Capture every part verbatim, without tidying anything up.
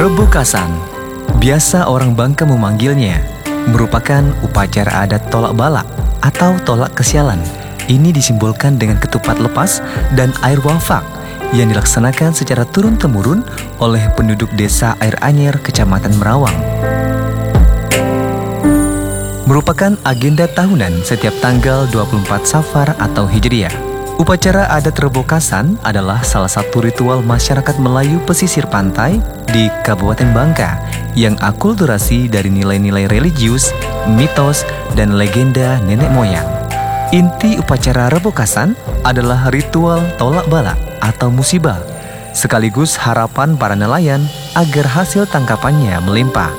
Rebukasan, biasa orang Bangka memanggilnya, merupakan upacara adat tolak bala atau tolak kesialan. Ini disimbolkan dengan ketupat lepas dan air wafak yang dilaksanakan secara turun-temurun oleh penduduk desa Air Anyer, Kecamatan Merawang. Merupakan agenda tahunan setiap tanggal dua puluh empat Safar atau Hijriah. Upacara adat Rebukasan adalah salah satu ritual masyarakat Melayu pesisir pantai di Kabupaten Bangka yang akulturasi dari nilai-nilai religius, mitos, dan legenda nenek moyang. Inti upacara Rebukasan adalah ritual tolak bala atau musibah, sekaligus harapan para nelayan agar hasil tangkapannya melimpah.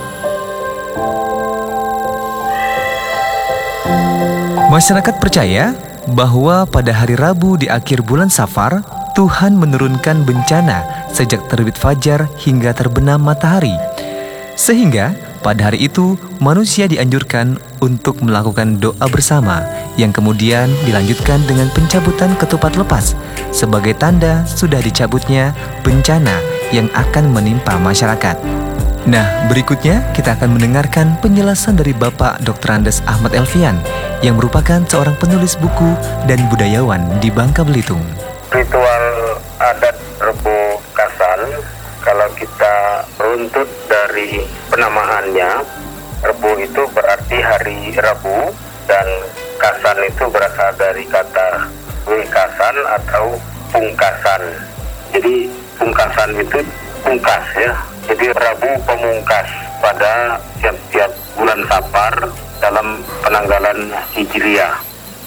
Masyarakat percaya bahwa pada hari Rabu di akhir bulan Safar, Tuhan menurunkan bencana sejak terbit fajar hingga terbenam matahari. Sehingga pada hari itu manusia dianjurkan untuk melakukan doa bersama yang kemudian dilanjutkan dengan pencabutan ketupat lepas sebagai tanda sudah dicabutnya bencana yang akan menimpa masyarakat. Nah, berikutnya kita akan mendengarkan penjelasan dari Bapak doktor Andes Ahmad Elfian yang merupakan seorang penulis buku dan budayawan di Bangka Belitung. Ritual adat Rebukasan, kalau kita runtut dari penamaannya, Rebu itu berarti hari Rabu dan Kasan itu berasal dari kata wekasan atau pungkasan. Jadi pungkasan itu pungkas ya. Jadi Rabu pemungkas pada tiap-tiap bulan Safar dalam penanggalan Hijriah.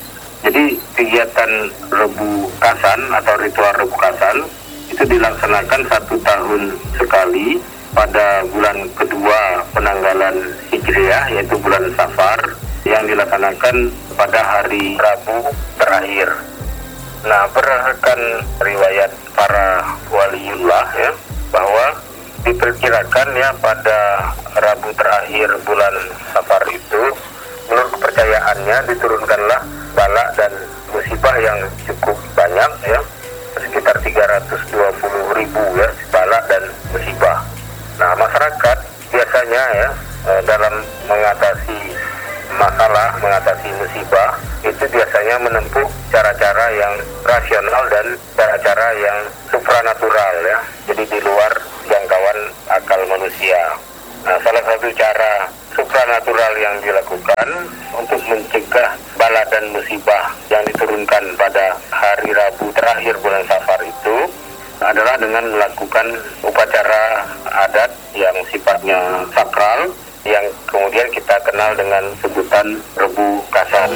Jadi kegiatan Rebukasan atau ritual Rebukasan itu dilaksanakan satu tahun sekali pada bulan kedua penanggalan Hijriah, yaitu bulan Safar, yang dilaksanakan pada hari Rabu terakhir. Nah, berdasarkan riwayat para waliullah ya, bahwa diperkirakan ya pada Rabu terakhir bulan Safar itu, menurut kepercayaannya diturunkanlah bala dan musibah yang cukup banyak ya, sekitar tiga ratus dua puluh ribu ya bala dan musibah. Nah, masyarakat biasanya ya dalam mengatasi masalah, mengatasi musibah itu biasanya menempuh cara-cara yang rasional dan cara-cara yang supranatural ya, jadi di luar jangkauan akal manusia. Nah, salah satu cara supranatural yang dilakukan untuk mencegah bala dan musibah yang diturunkan pada hari Rabu terakhir bulan Safar itu adalah dengan melakukan upacara adat yang sifatnya sakral, yang kemudian kita kenal dengan sebutan Rebukasan.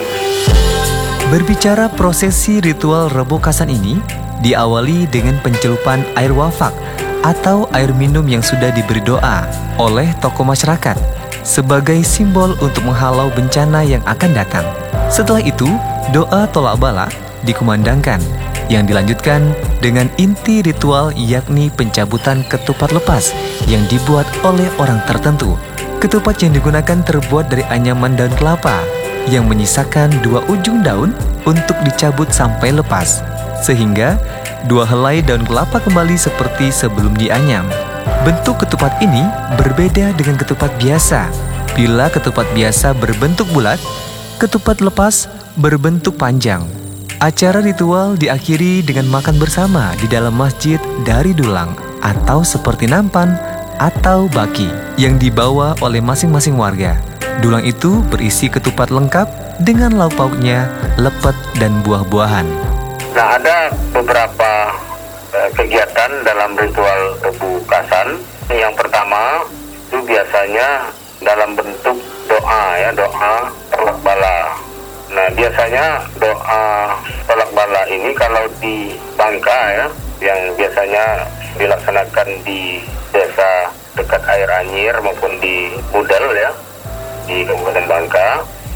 Berbicara prosesi ritual Rebukasan ini diawali dengan pencelupan air wafak atau air minum yang sudah diberi doa oleh tokoh masyarakat sebagai simbol untuk menghalau bencana yang akan datang. Setelah itu, doa tolak bala dikumandangkan yang dilanjutkan dengan inti ritual, yakni pencabutan ketupat lepas yang dibuat oleh orang tertentu. Ketupat yang digunakan terbuat dari anyaman daun kelapa yang menyisakan dua ujung daun untuk dicabut sampai lepas, sehingga dua helai daun kelapa kembali seperti sebelum dianyam. Bentuk ketupat ini berbeda dengan ketupat biasa. Bila ketupat biasa berbentuk bulat, ketupat lepas berbentuk panjang. Acara ritual diakhiri dengan makan bersama di dalam masjid dari dulang atau seperti nampan atau baki yang dibawa oleh masing-masing warga. Dulang itu berisi ketupat lengkap dengan lauk pauknya, lepet, dan buah-buahan. Nah, ada beberapa uh, kegiatan dalam ritual Rebukasan. Yang pertama itu biasanya dalam bentuk doa ya, doa tolak bala. Nah, biasanya doa tolak bala ini kalau di Bangka ya, yang biasanya dilaksanakan di desa dekat Air Anyer maupun di Budel ya, di Kabupaten Bangka,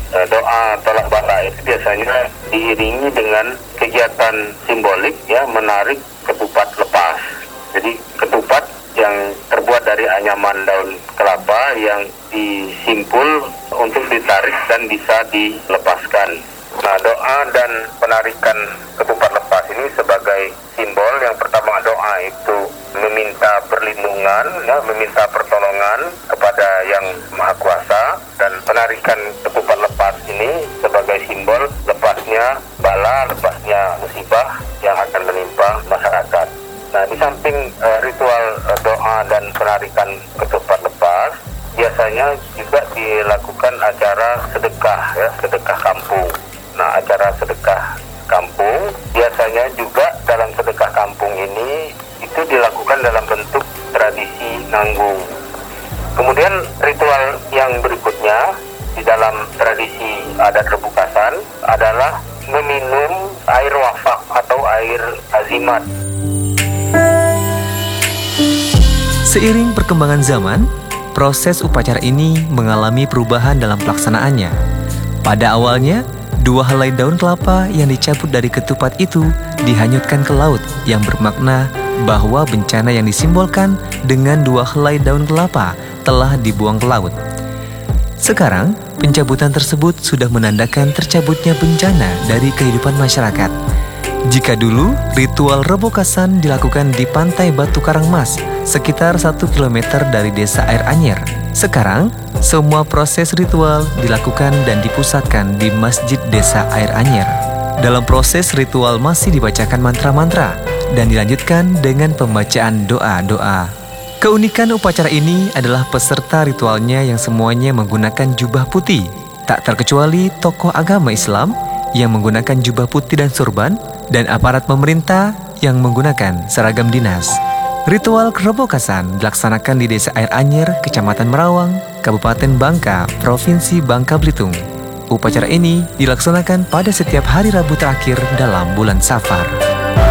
doa tolak bala itu biasanya diiringi dengan kegiatan simbolik ya, menarik ketupat lepas. Jadi ketupat yang terbuat dari anyaman daun kelapa yang disimpul untuk ditarik dan bisa dilepaskan. Nah, doa dan penarikan ketupat lepas ini sebagai simbol. Yang pertama, doa itu meminta meminta perlindungan, ya, meminta pertolongan kepada Yang Maha Kuasa, dan penarikan ketupat lepas ini sebagai simbol lepasnya bala, lepasnya musibah yang akan menimpa masyarakat. Nah, di samping uh, ritual uh, doa dan penarikan ketupat lepas, biasanya juga dilakukan acara sedekah, ya, sedekah kampung. Nah, acara sedekah kampung biasanya juga dalam sedekah kampung ini itu dilakukan dalam bentuk tradisi nanggung. Kemudian ritual yang berikutnya di dalam tradisi adat Rebukasan adalah meminum air wafak atau air azimat. Seiring perkembangan zaman, proses upacara ini mengalami perubahan dalam pelaksanaannya. Pada awalnya, dua helai daun kelapa yang dicabut dari ketupat itu dihanyutkan ke laut, yang bermakna bahwa bencana yang disimbolkan dengan dua helai daun kelapa telah dibuang ke laut. Sekarang, pencabutan tersebut sudah menandakan tercabutnya bencana dari kehidupan masyarakat. Jika dulu ritual Rebokasan dilakukan di pantai Batu Karangmas, sekitar satu kilometer dari desa Air Anyer, sekarang semua proses ritual dilakukan dan dipusatkan di Masjid Desa Air Anyer. Dalam proses ritual masih dibacakan mantra-mantra dan dilanjutkan dengan pembacaan doa-doa. Keunikan upacara ini adalah peserta ritualnya yang semuanya menggunakan jubah putih, tak terkecuali tokoh agama Islam yang menggunakan jubah putih dan surban, dan aparat pemerintah yang menggunakan seragam dinas. Ritual Rebokasan dilaksanakan di Desa Air Anyer, Kecamatan Merawang, Kabupaten Bangka, Provinsi Bangka Belitung. Upacara ini dilaksanakan pada setiap hari Rabu terakhir dalam bulan Safar.